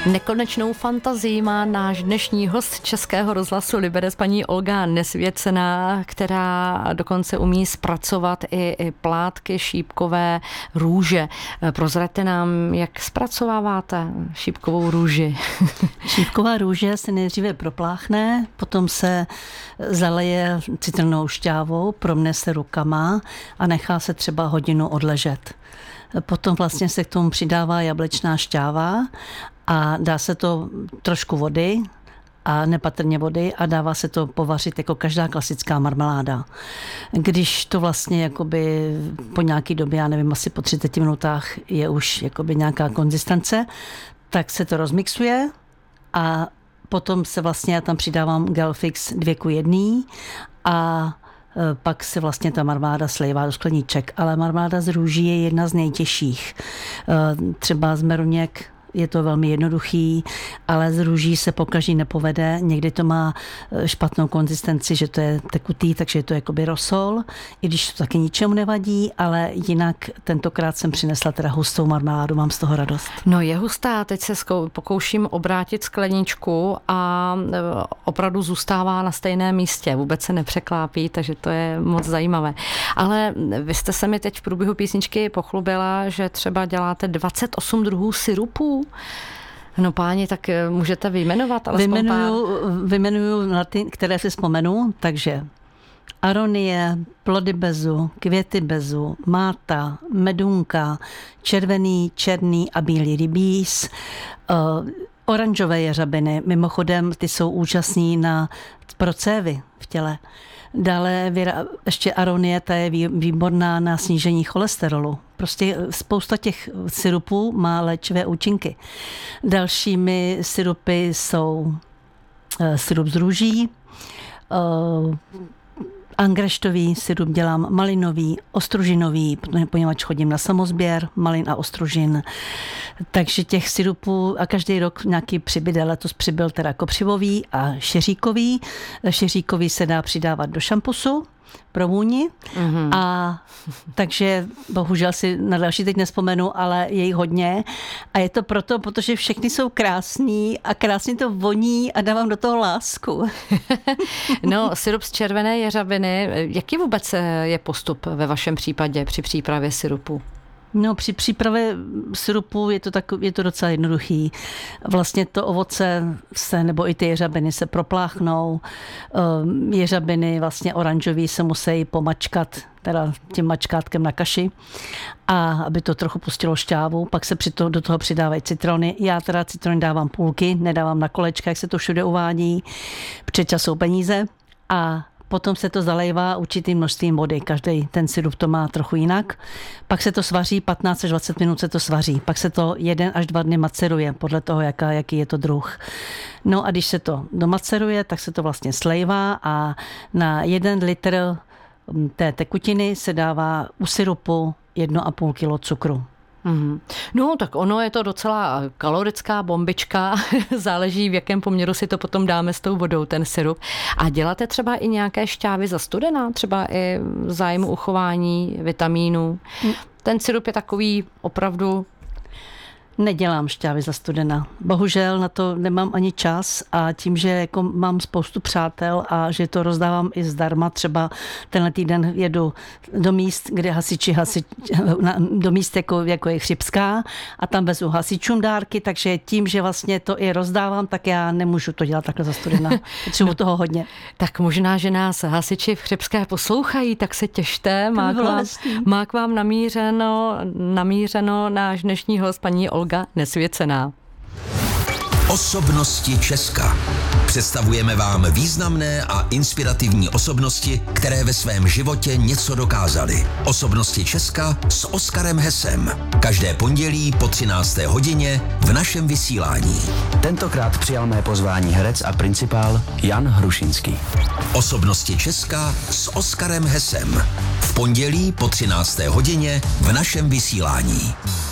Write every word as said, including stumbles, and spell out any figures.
Nekonečnou fantazii má náš dnešní host Českého rozhlasu Liberec, paní Olga Nesvěcená, která dokonce umí zpracovat i, i plátky šípkové růže. Prozraďte nám, jak zpracováváte šípkovou růži? Šípková růže se nejdříve propláchne, potom se zaleje citronovou šťávou, promne se rukama a nechá se třeba hodinu odležet. Potom vlastně se k tomu přidává jablečná šťáva a dá se to trošku vody a nepatrně vody a dává se to povařit jako každá klasická marmeláda. Když to vlastně jakoby po nějaký době, já nevím, asi po třiceti minutách je už jakoby nějaká konzistence, tak se to rozmixuje a potom se vlastně, já tam přidávám Gelfix dvě ku jedný a pak se vlastně ta marmeláda slejvá do skleníček, ale marmeláda z růží je jedna z nejtěžších. Třeba z meruněk je to velmi jednoduchý, ale z růží se pokaždý nepovede. Někdy to má špatnou konzistenci, že to je tekutý, takže je to jakoby rosol, i když to taky ničemu nevadí, ale jinak tentokrát jsem přinesla teda hustou marmeládu, mám z toho radost. No je hustá, teď se pokouším obrátit skleničku a opravdu zůstává na stejném místě, vůbec se nepřeklápí, takže to je moc zajímavé. Ale vy jste se mi teď v průběhu písničky pochlubila, že třeba děláte dvacet osm druhů sirupů. No páni, tak můžete vyjmenovat alespoň vymenuju, pár. Vymenuju na ty, které si vzpomenu, takže aronie, plody bezu, květy bezu, máta, medunka, červený, černý a bílý rybíz, uh, oranžové jeřabiny, mimochodem ty jsou úžasný na pro cévy v těle. Dále ještě aronie, ta je výborná na snížení cholesterolu. Prostě spousta těch syrupů má léčivé účinky. Dalšími syrupy jsou syrup z růží, angreštový syrup dělám, malinový, ostružinový, poněvadž chodím na samozběr, malin a ostružin. Takže těch syrupů a každý rok nějaký přibyde. Letos přibyl teda kopřivový a šeříkový. Šeříkový se dá přidávat do šampusu pro vůni. Mm-hmm. A takže bohužel si na další teď nespomenu, ale je jich hodně. A je to proto, protože všechny jsou krásný a krásně to voní a dávám do toho lásku. No, syrup z červené jeřabiny, jaký vůbec je postup ve vašem případě při přípravě syrupu? No, při přípravě syrupu je to, tak, je to docela jednoduchý. Vlastně to ovoce se, nebo i ty jeřabiny se propláchnou. Jeřabiny vlastně oranžový se musí pomačkat, teda tím mačkátkem na kaši, a aby to trochu pustilo šťávu. Pak se při to, do toho přidávají citrony. Já teda citrony dávám půlky, nedávám na kolečka, jak se to všude uvádí. Před čas jsou peníze. A potom se to zalejvá určitým množstvím vody. Každý ten syrup to má trochu jinak. Pak se to svaří, patnáct až dvacet minut se to svaří. Pak se to jeden až dva dny maceruje, podle toho, jaká, jaký je to druh. No a když se to domaceruje, tak se to vlastně slejvá a na jeden litr té tekutiny se dává u syrupu jedno a půl kilo cukru. Mm. No, tak ono je to docela kalorická bombička, záleží, v jakém poměru si to potom dáme s tou vodou, ten syrup. A děláte třeba i nějaké šťávy za studená, třeba i v zájmu uchování vitamínů? Mm. Ten syrup je takový opravdu... Nedělám šťávy za studena. Bohužel na to nemám ani čas a tím, že jako mám spoustu přátel a že to rozdávám i zdarma, třeba tenhle týden jedu do míst, kde hasiči, hasič, do míst jako, jako je Chřipská a tam vezu hasičům dárky, takže tím, že vlastně to i rozdávám, tak já nemůžu to dělat takhle za studena. Potřebuji toho hodně. Tak možná, že nás hasiči v Chřipské poslouchají, tak se těšte. Má k vám, má k vám namířeno, namířeno náš dnešní host, paní Olga Nesvěcená. Osobnosti Česka. Představujeme vám významné a inspirativní osobnosti, které ve svém životě něco dokázaly. Osobnosti Česka s Oskarem Hesem. Každé pondělí po třinácté hodině v našem vysílání. Tentokrát přijal mé pozvání herec a principál Jan Hrušinský. Osobnosti Česka s Oskarem Hesem. V pondělí po třinácté hodině v našem vysílání.